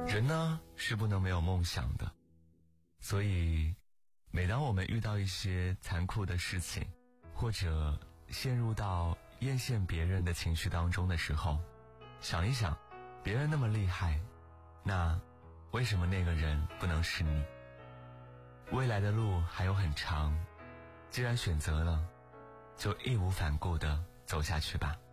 人呢是不能没有梦想的，所以每当我们遇到一些残酷的事情，或者陷入到艳羡别人的情绪当中的时候，想一想，别人那么厉害，那为什么那个人不能是你？未来的路还有很长，既然选择了，就义无反顾地走下去吧。